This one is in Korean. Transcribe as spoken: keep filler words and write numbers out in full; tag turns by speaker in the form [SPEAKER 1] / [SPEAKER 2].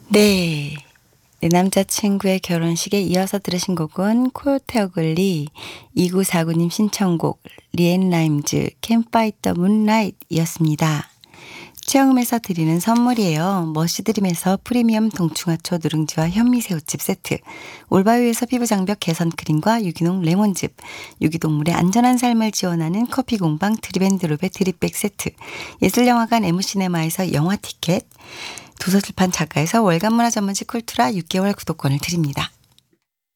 [SPEAKER 1] 네. 내 남자친구의 결혼식에 이어서 들으신 곡은 코요테 어글리 이구사구 님 신청곡 리앤 라임즈 Can't Fight the Moonlight 이었습니다. 체험에서 드리는 선물이에요. 머시드림에서 프리미엄 동충하초 누룽지와 현미새우칩 세트, 올바위에서 피부장벽 개선 크림과 유기농 레몬즙, 유기동물의 안전한 삶을 지원하는 커피공방 드립앤드롭의 드립백 세트, 예술영화관 에무시네마에서 영화 티켓, 도서출판 작가에서 월간문화 전문지 쿨투라 육 개월 구독권을 드립니다.